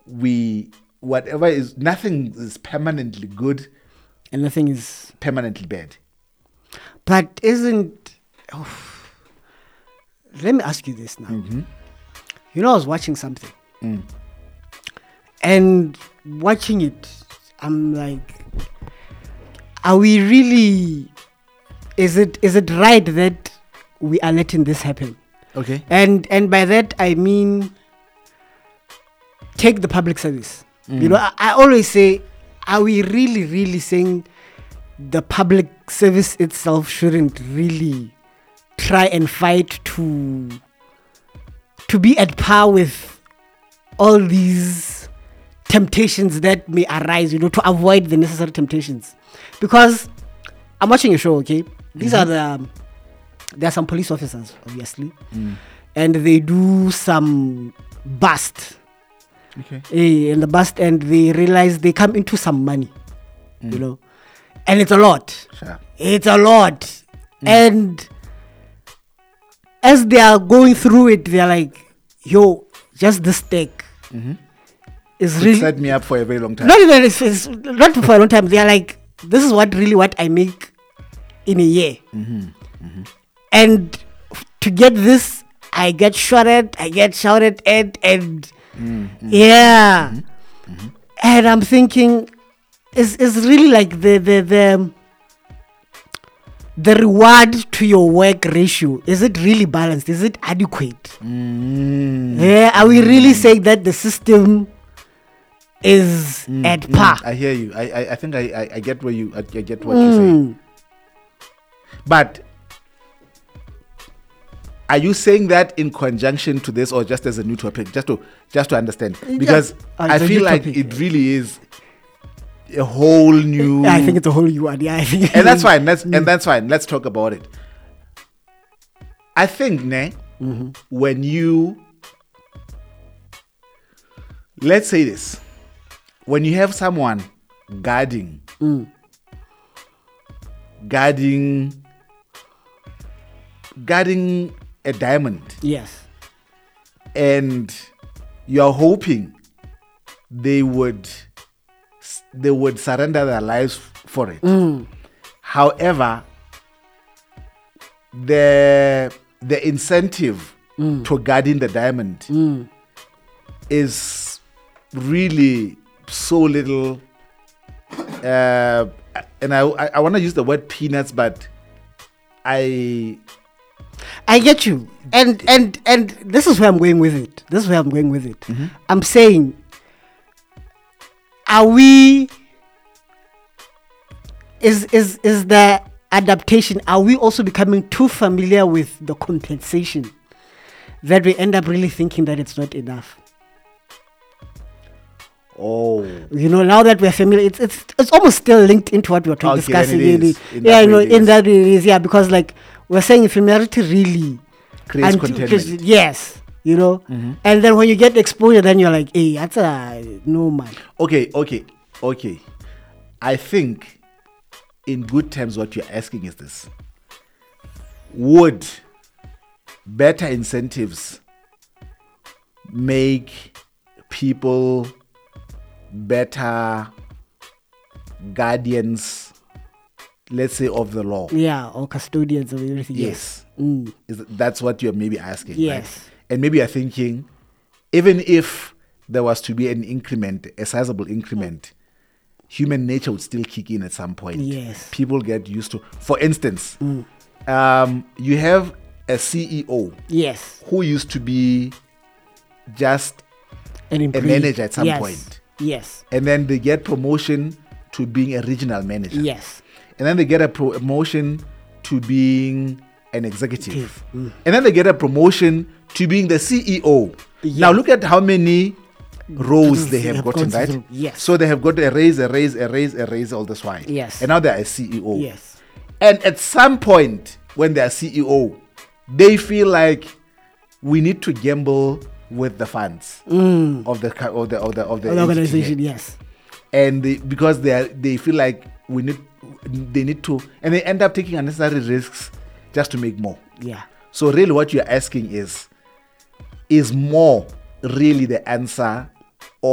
whatever is, nothing is permanently good And nothing is. permanently bad. But isn't. Let me ask you this now. You know, I was watching something. And watching it, I'm like, are we really. Is it right that we are letting this happen? Okay. And by that, I mean, take the public service. You know, I always say, are we really saying the public service itself shouldn't really try and fight to be at par with all these temptations that may arise, you know, to avoid the necessary temptations? Because I'm watching a show, okay? These are there are some police officers, obviously, and they do some bust. Okay. In the bust, and they realize they come into some money, you know, and it's a lot. Sure. It's a lot. And as they are going through it, they're like, yo, just this steak is It really set me up for a very long time. not even it's not for a long time. They're like, this is what I make in a year. And to get this, I get shouted at, and yeah. And I'm thinking, is really like the reward to your work ratio, is it really balanced? Is it adequate? Yeah, are we really saying that the system is at par? I hear you. I think I get where you I get what you're saying. But are you saying that in conjunction to this, or just as a new topic, just to understand? Because I feel like topic. it really is a whole new. I think it's a whole new one. Yeah, I think. And that's fine. That's fine. Let's talk about it. I think, when you, let's say this, when you have someone guarding a diamond, Yes. and you're hoping they would surrender their lives for it. However, the incentive to guarding the diamond is really so little, and I want to use the word peanuts, but I get you, and this is where I'm going with it. I'm saying, are we? Is the adaptation? Are we also becoming too familiar with the compensation that we end up really thinking that it's not enough? Oh, you know, now that we're familiar, it's almost still linked into what we were discussing. In that it is, yeah, because like we're saying, familiarity really creates contentment. Yes, you know, and then when you get exposure, then you're like, hey, that's a no man. Okay. I think, in good terms, what you're asking is this: would better incentives make people better guardians, let's say, of the law? Yeah, or custodians of everything. Yes. That's what you're maybe asking. Yes. Right? And maybe you're thinking, even if there was to be an increment, a sizable increment, human nature would still kick in at some point. Yes. People get used to. For instance, you have a CEO. Yes. Who used to be just a manager at some point. Yes. And then they get promotion to being a regional manager. Yes. And then they get a promotion to being an executive. And then they get a promotion to being the CEO. Yeah. Now look at how many roles they have gotten, right? Through. Yes. So they have got a raise all this while. Yes. And now they are a CEO. Yes. And at some point when they are CEO, they feel like we need to gamble with the funds of the organization. Yes. And because they feel like they need to, and they end up taking unnecessary risks just to make more. Yeah. So really what you're asking is more really the answer